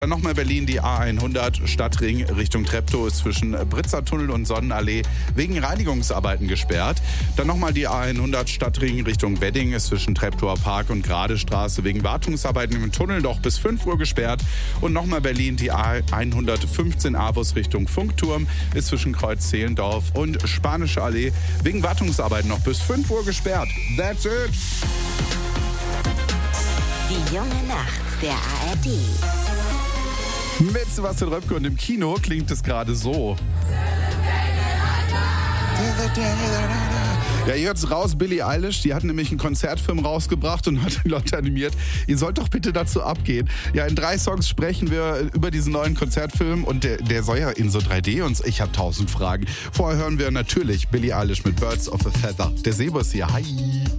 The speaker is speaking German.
Dann nochmal Berlin, die A100 Stadtring Richtung Treptow ist zwischen Britzertunnel und Sonnenallee wegen Reinigungsarbeiten gesperrt. Dann nochmal die A100 Stadtring Richtung Wedding ist zwischen Treptower Park und Gradestraße wegen Wartungsarbeiten im Tunnel noch bis 5 Uhr gesperrt. Und nochmal Berlin, die A115 Avus Richtung Funkturm ist zwischen Kreuz Zehlendorf und Spanische Allee wegen Wartungsarbeiten noch bis 5 Uhr gesperrt. That's it! Die junge Nacht der ARD. Mit Sebastian Röpke und im Kino klingt es gerade so. Ja, ihr hört's raus, Billie Eilish, die hat nämlich einen Konzertfilm rausgebracht und hat die Leute animiert. Ihr sollt doch bitte dazu abgehen. Ja, in 3 Songs sprechen wir über diesen neuen Konzertfilm und der soll ja in so 3D und ich habe 1000 Fragen. Vorher hören wir natürlich Billie Eilish mit Birds of a Feather. Der Sebus hier, hi.